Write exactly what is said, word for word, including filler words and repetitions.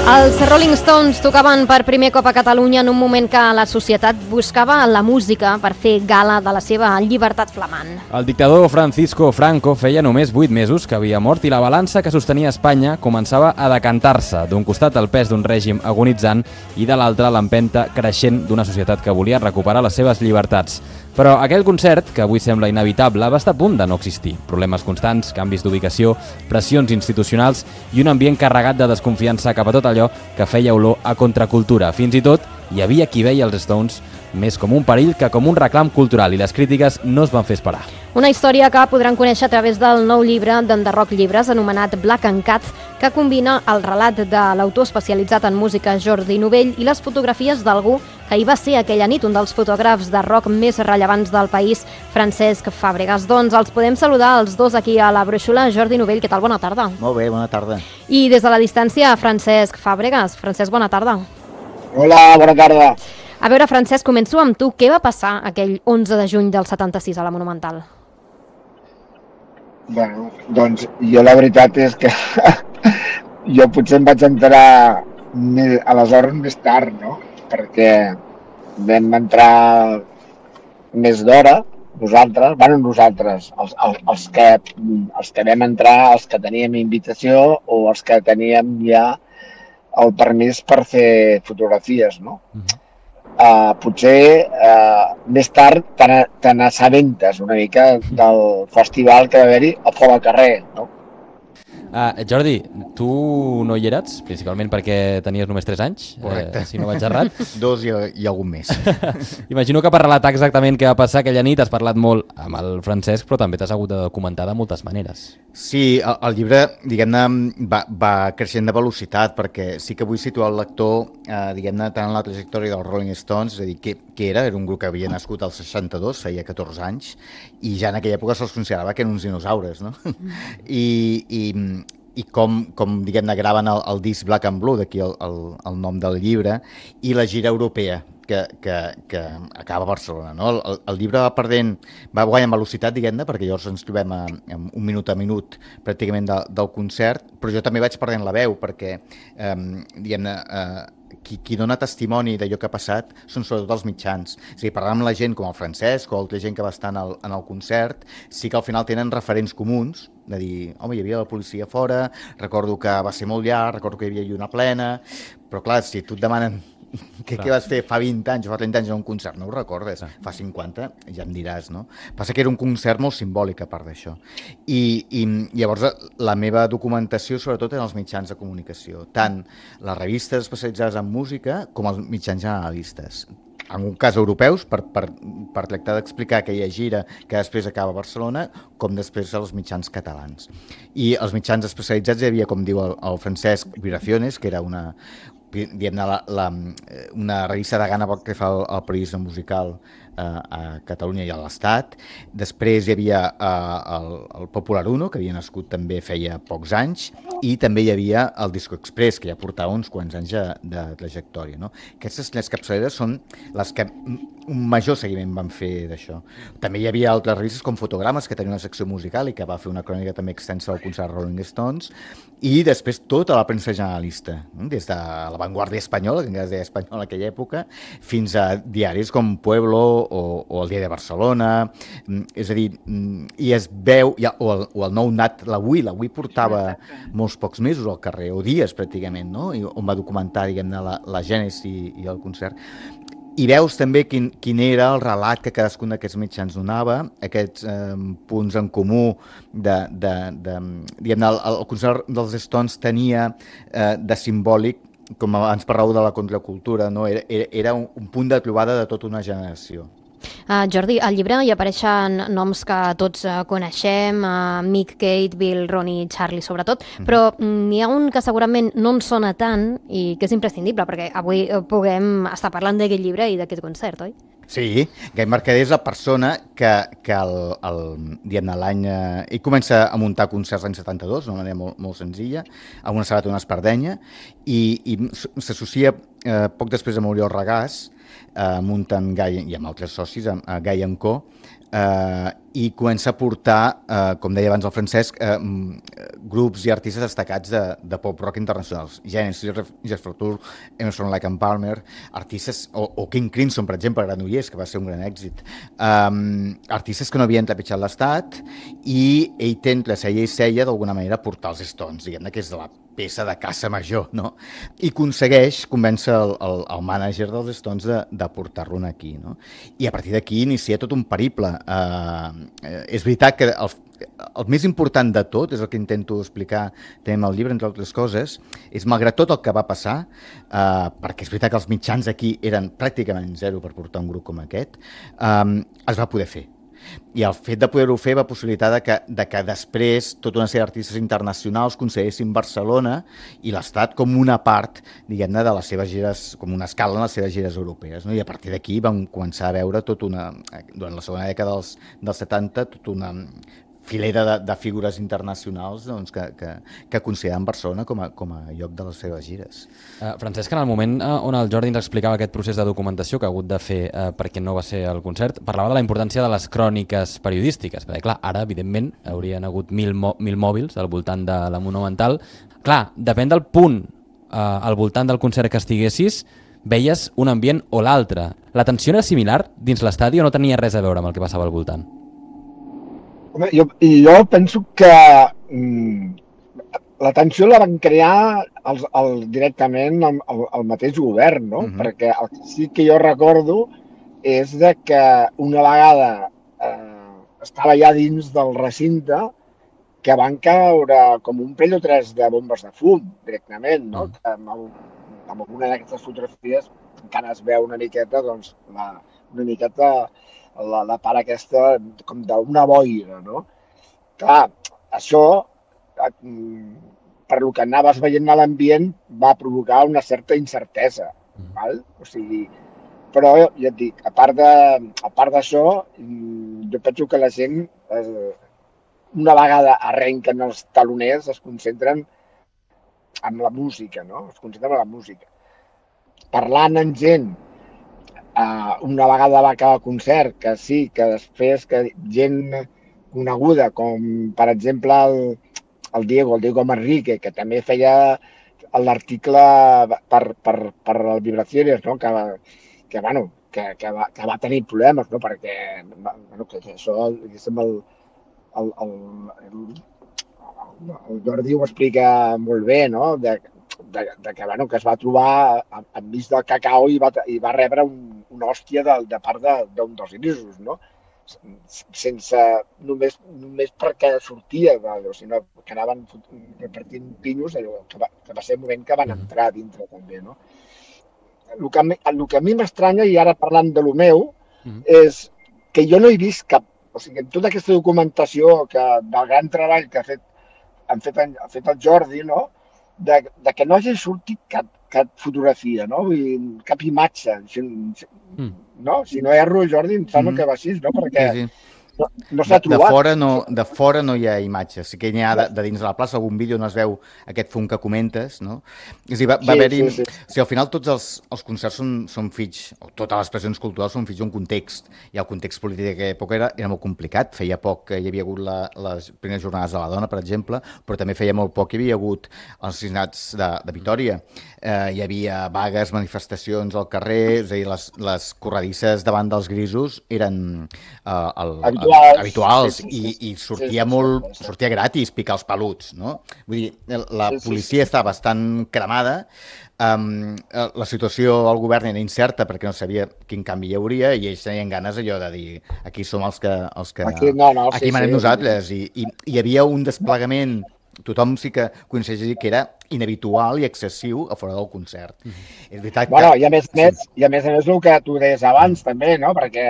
Els Rolling Stones tocaven per primer cop a Catalunya en un moment que la societat buscava la música per fer gala de la seva llibertat flamant. El dictador Francisco Franco feia només vuit mesos que havia mort i la balança que sostenia Espanya començava a decantar-se, d'un costat el pes d'un règim agonitzant i de l'altre l'empenta creixent d'una societat que volia recuperar les seves llibertats. Però aquell concert, que avui sembla inevitable, va estar a punt de no existir. Problemes constants, canvis d'ubicació, pressions institucionals i un ambient carregat de desconfiança cap a tot allò que feia olor a contracultura. Fins i tot hi havia qui veia els Stones més com un perill que com un reclam cultural i les crítiques no es van fer esperar. Una història que podran conèixer a través del nou llibre d'Enderroc Llibres anomenat Black and Cat, que combina el relat de l'autor especialitzat en música Jordi Novell i les fotografies d'algú que hi va ser aquella nit, un dels fotògrafs de rock més rellevants del país, Francesc Fàbregas. Doncs els podem saludar els dos aquí a la brúixola. Jordi Novell, què tal? Bona tarda. Molt bé, bona tarda. I des de la distància, Francesc Fàbregas. Francesc, bona tarda. Hola, bona tarda. A veure, Francesc, començo amb tu. Què va passar aquell onze de juny del setanta-sis a la Monumental? Bueno, doncs jo la veritat és que jo potser em vaig enterar més, aleshores més tard, no? Perquè vam entrar més d'hora, nosaltres, bueno, nosaltres, els, els, els, que, els que vam entrar, els que teníem invitació o els que teníem ja el permís per fer fotografies, no? Uh-huh. Uh, potser uh, més tard te n'assabentes una mica del festival que va haver-hi a fora al carrer, no? Uh, Jordi, tu no hi eres, principalment perquè tenies només tres anys, correcte, eh, si no vaig errat. Dos i, i algun més. Imagino que per relatar exactament què va passar aquella nit has parlat molt amb el Francesc, però també t'has hagut de documentar de moltes maneres. Sí, el, el llibre, diguem-ne, va, va creixent de velocitat, perquè sí que vull situar el lector, eh, diguem-ne, tant en la trajectòria dels Rolling Stones, és a dir, què, què era? Era un grup que havia nascut al seixanta-dos, feia catorze anys, i ja en aquella època se'ls considerava que eren uns dinosaures, no? I, i, i com, com diguem-ne, graven el, el disc Black and Blue, d'aquí el, el, el nom del llibre, i la gira europea, que, que, que acaba a Barcelona, no? El, el llibre va perdent, va guanyant velocitat, diguem-ne, perquè llavors ens trobem a, a un minut a minut pràcticament de, del concert, però jo també vaig perdent la veu, perquè, eh, diguem-ne, eh, qui, qui dona testimoni d'allò que ha passat són sobretot els mitjans. És a dir, parlant amb la gent com el Francesc o altra gent que va estar en el, en el concert, sí que al final tenen referents comuns, de dir, home, hi havia la policia fora, recordo que va ser molt llarg, recordo que hi havia lluna plena, però clar, si tu et demanen què, què vas fer fa vint anys o fa trenta anys en un concert, no ho recordes, fa cinquanta, ja em diràs, no? Passa que era un concert molt simbòlic a part d'això. I, i llavors la meva documentació sobretot en els mitjans de comunicació, tant les revistes especialitzades en música com els mitjans generalistes. En un cas europeus, per, per, per tractar d'explicar aquella gira que després acaba a Barcelona, com després als mitjans catalans. I els mitjans especialitzats hi havia, com diu el, el Francesc, Vibraciones, que era una, diguem-ne, la, la, una revista de gana que fa el, el periodisme musical eh, a Catalunya i a l'Estat. Després hi havia eh, el, el Popular Uno, que havia nascut també feia pocs anys, i també hi havia el Disco Express, que ja portava uns quants anys de, de trajectòria, no? Aquestes tres capçaleres són les que un major seguiment van fer d'això. També hi havia altres revistes com Fotogrames, que tenia una secció musical i que va fer una crònica també extensa del concert Rolling Stones, i després tota la premsa generalista, des de la Vanguardia Espanyola, que encara es deia Espanyol en aquella època, fins a diaris com Pueblo o, o el Diari de Barcelona. És a dir, i es veu, ja, o, el, o el nou Nat l'Avui, l'Avui portava molts pocs mesos al carrer, o dies pràcticament, no? I on va documentar, diguem-ne, la, la gènesi i, i el concert. I veus també quin, quin era el relat que cadascun d'aquests mitjans donava, aquests eh, punts en comú de, de, de diguem-ne, el, el concert dels Stones tenia eh, de simbòlic, com abans parlàveu de la contracultura, no? Era, era un, un punt de trobada de tota una generació. Uh, Jordi, al llibre hi apareixen noms que tots uh, coneixem, uh, Mick, Kate, Bill, Ronnie, Charlie sobretot, mm-hmm. però n'hi ha un que segurament no en sona tant i que és imprescindible perquè avui puguem estar parlant d'aquest llibre i d'aquest concert, oi? Sí, Gai Mercader és la persona que, que el, el, diguem-ne, l'any... Eh, ell comença a muntar concerts l'any setanta-dos, d'una manera molt, molt senzilla, amb una sabata i una espardenya, i, i s'associa eh, poc després amb Oriol Regàs, eh, munten Gai, i amb altres socis, amb eh, Gai and Co, eh, i comença a portar, eh, com deia abans el Francesc, eh, grups i artistes destacats de, de pop-rock internacionals. Genesis, Jeff Frutur, Emerson, Lake and Palmer, artistes, o, o King Crimson, per exemple, Granollers, que va ser un gran èxit. Um, artistes que no havien trepitjat l'estat, i ell té entre seia i seia, d'alguna manera, portar els Stones, diguem-ne que és de la peça de caça major, no? I aconsegueix convèncer el, el, el mànager dels Stones de, de portar-lo aquí, no? I a partir d'aquí inicia tot un periple. Uh, és veritat que el, el més important de tot, és el que intento explicar també en el llibre, entre altres coses, és malgrat tot el que va passar, uh, perquè és veritat que els mitjans aquí eren pràcticament zero per portar un grup com aquest, um, es va poder fer. I el fet de poder-ho fer va possibilitar de que, de que després tota una sèrie d'artistes internacionals consideressin Barcelona i l'Estat com una part, diguem-ne, de les seves gires, com una escala en les seves gires europees, no? I a partir d'aquí vam començar a veure tot una, durant la segona dècada dels, dels setanta, tota una filera de, de figures internacionals, doncs, que, que, que consideren Barcelona com a, com a lloc de les seves gires. Uh, Francesc, en el moment uh, on el Jordi ens explicava aquest procés de documentació que ha hagut de fer uh, perquè no va ser el concert, parlava de la importància de les cròniques periodístiques, perquè clar, ara evidentment haurien hagut mil, mil mòbils al voltant de la Monumental. Clar, depèn del punt uh, al voltant del concert que estiguessis, veies un ambient o l'altre. La tensió era similar dins l'estadi o no tenia res a veure amb el que passava al voltant? Home, jo, i jo penso que mm, la tensió la van crear els, el, directament el, el, el mateix govern, no? Uh-huh. Perquè el que sí que jo recordo és de que una vegada eh, estava ja dins del recinte que van caure com un parell o tres de bombes de fum, directament, no? Uh-huh. Que amb, amb alguna d'aquestes fotografies encara es veu una miqueta, doncs, la, una miqueta... La, la part aquesta com d'una boira, no? Clar, això, per lo que anaves veient a l'ambient, va provocar una certa incertesa, mm. val? O sigui, però ja et dic, a part de, a part d'això, jo penso que la gent, eh, una vegada arrenquen els taloners, es concentren en la música, no? Es concentren en la música. Parlant amb gent, Uh, una vegada va acabar el concert, que sí, que després que gent coneguda, com per exemple el, el Diego, el Diego Manrique, que també feia l'article per, per, per el Vibraciones, no? que, que, bueno, que, que, va, que va tenir problemes, no? Perquè bueno, que això el, el, el, el, el Jordi ho explica molt bé, no? De, de, de que, bueno, que es va trobar enmig del cacau i va, i va rebre un, una hòstia de, de part d'un dels inisos, no? Sense, només, només perquè sortia, allò, sinó que anaven repartint pinyos, allò, que, va, que va ser el moment que van entrar dintre també, no? El que, el que a mi m'estranya, i ara parlant de lo meu, mm-hmm. és que jo no he vist cap, o sigui, en tota aquesta documentació que, del gran treball que ha fet, han fet, ha fet el Jordi, no? De, de que no hagi sortit cap, cap fotografia, no? Vull dir, cap imatge. Si, mm. no? Si no erro, Jordi, em sembla mm. que va així, no? Perquè sí, sí. no, no s'ha trobat. De fora no, de fora no hi ha imatges. Sí que hi ha de, de dins de la plaça algun vídeo on es veu aquest fum que comentes, no? És a dir, va, va sí, haver-hi... Sí, sí. O sigui, al final tots els, els concerts són, són fills, o totes les pressions culturals són fills d'un context. I el context polític d'aquella època era, era molt complicat. Feia poc que hi havia hagut la, les primeres jornades de la dona, per exemple, però també feia molt poc que hi havia hagut els assassinats de, de Vitòria. Eh, hi havia vagues, manifestacions al carrer, és a dir, les, les corredisses davant dels grisos eren eh, el, habituals, habituals sí, sí, sí, i, i sortia sí, sí, molt, sí, sí. sortia gratis picar els peluts, no? Vull dir, la sí, sí, policia sí. està bastant cremada, um, la situació al govern era incerta perquè no sabia quin canvi hi hauria i ells tenien ganes allò de dir aquí som els que, els que aquí, no, no, aquí sí, manem sí, nosaltres sí. I, i hi havia un desplegament. Tothom sí que coincideix a dir que era inhabitual i excessiu a fora del concert. Mm-hmm. És veritat que... Bueno, i a més, sí. més, i a més a més el que tu deies abans també, no? Perquè